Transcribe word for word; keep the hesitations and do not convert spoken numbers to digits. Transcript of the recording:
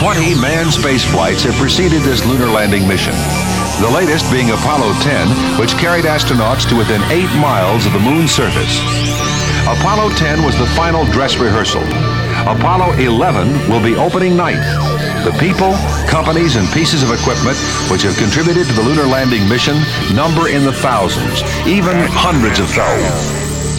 twenty manned space flights have preceded this lunar landing mission. The latest being Apollo ten, which carried astronauts to within eight miles of the moon's surface. Apollo ten was the final dress rehearsal. Apollo eleven will be opening night. The people, companies, and pieces of equipment which have contributed to the lunar landing mission number in the thousands, even hundreds of thousands.